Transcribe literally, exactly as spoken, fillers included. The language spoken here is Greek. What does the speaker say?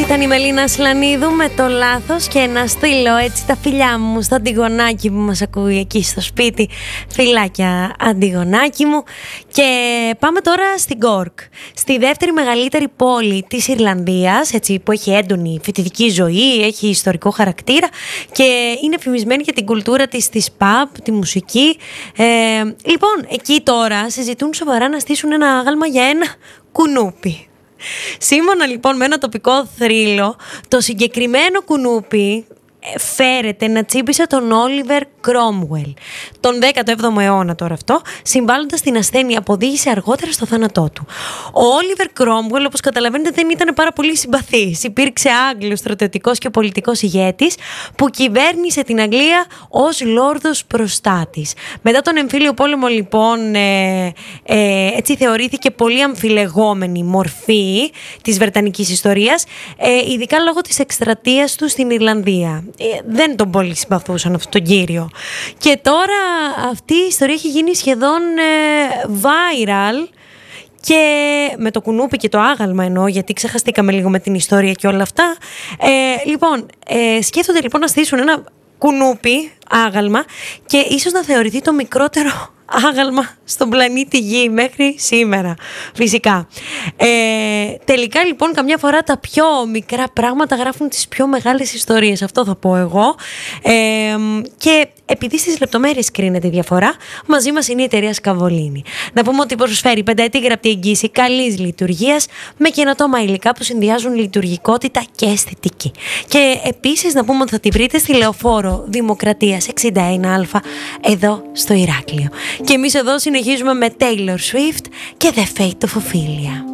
Ήταν η Μελίνα Ασλανίδου με το λάθος και να στείλω έτσι τα φιλιά μου στο Αντιγονάκι που μας ακούει εκεί στο σπίτι. Φιλάκια Αντιγονάκι μου. Και πάμε τώρα στην Κόρκ, στη δεύτερη μεγαλύτερη πόλη της Ιρλανδίας, έτσι, που έχει έντονη φοιτητική ζωή, έχει ιστορικό χαρακτήρα και είναι φημισμένη για την κουλτούρα της, της pub, τη μουσική. Ε, λοιπόν, εκεί τώρα συζητούν σοβαρά να στήσουν ένα άγαλμα για ένα κουνούπι. Σύμφωνα λοιπόν με ένα τοπικό θρύλο, το συγκεκριμένο κουνούπι φέρεται να τσίπησε τον Όλιβερ Κρόμουελ τον δέκατο έβδομο αιώνα τώρα αυτό, συμβάλλοντας την ασθένεια που οδήγησε αργότερα στο θάνατό του. Ο Όλιβερ Κρόμουελ, όπως καταλαβαίνετε, δεν ήταν πάρα πολύ συμπαθής. Υπήρξε Άγγλος στρατιωτικός και πολιτικός ηγέτης που κυβέρνησε την Αγγλία ως Λόρδος Προστάτης. Μετά τον εμφύλιο πόλεμο λοιπόν ε, ε, έτσι θεωρήθηκε πολύ αμφιλεγόμενη μορφή της βρετανικής ιστορίας, ε, ειδικά λόγω της εκστρατείας του στην Ιρλανδία. Ε, δεν τον πολύ συμπαθούσαν αυτόν τον κύριο. Και τώρα αυτή η ιστορία έχει γίνει σχεδόν ε, viral, και με το κουνούπι και το άγαλμα εννοώ, γιατί ξεχαστήκαμε λίγο με την ιστορία και όλα αυτά. Ε, λοιπόν, ε, σκέφτονται λοιπόν να στήσουν ένα κουνούπι, άγαλμα, και ίσως να θεωρηθεί το μικρότερο άγαλμα στον πλανήτη Γη μέχρι σήμερα, φυσικά. Ε, τελικά λοιπόν καμιά φορά τα πιο μικρά πράγματα γράφουν τις πιο μεγάλες ιστορίες, αυτό θα πω εγώ. Ε, και επειδή στις λεπτομέρειες κρίνεται η διαφορά, μαζί μας είναι η εταιρεία Σκαβολίνη. Να πούμε ότι προσφέρει πενταετή γραπτή εγγύηση καλής λειτουργίας με καινοτόμα υλικά που συνδυάζουν λειτουργικότητα και αισθητική. Και επίσης να πούμε ότι θα τη βρείτε στη Λεωφόρο Δημοκρατίας εξήντα ένα Α εδώ στο Ηράκλειο. Και εμείς εδώ συνεχίζουμε με Taylor Swift και The Fate of Ophelia.